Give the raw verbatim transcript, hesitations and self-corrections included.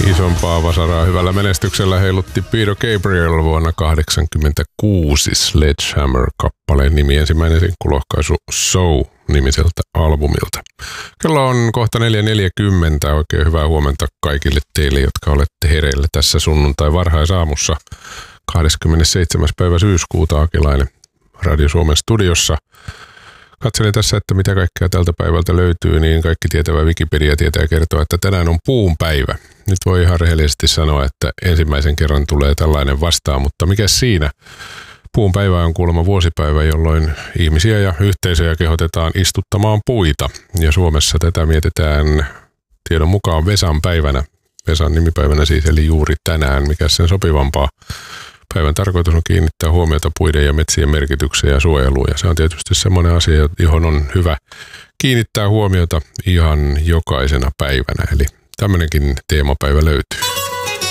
isompaa vasaraa hyvällä menestyksellä heilutti Peter Gabriel vuonna kahdeksankymmentäkuusi Sledgehammer-kappaleen nimi, ensimmäinen sinkkulohkaisu So-nimiseltä albumilta. Kello on kohta neljä neljäkymmentä. Oikein hyvää huomenta kaikille teille, jotka olette hereillä tässä sunnuntai varhaisaamussa kahdeskymmenesseitsemäs päivä syyskuuta. Akilainen Radio Suomen studiossa. Katselin tässä, että mitä kaikkea tältä päivältä löytyy, niin kaikki tietävä Wikipedia tietää kertoa, että tänään on puun päivä. Nyt voi ihan rehellisesti sanoa, että ensimmäisen kerran tulee tällainen vastaan, mutta mikä siinä? Puun päivä on kuulemma vuosipäivä, jolloin ihmisiä ja yhteisöjä kehotetaan istuttamaan puita. Ja Suomessa tätä mietitään tiedon mukaan Vesan päivänä. Vesan nimipäivänä siis, eli juuri tänään. Mikä sen sopivampaa? Päivän tarkoitus on kiinnittää huomiota puiden ja metsien merkitykseen ja suojeluun. Ja se on tietysti semmoinen asia, johon on hyvä kiinnittää huomiota ihan jokaisena päivänä. Eli tämmöinenkin teemapäivä löytyy.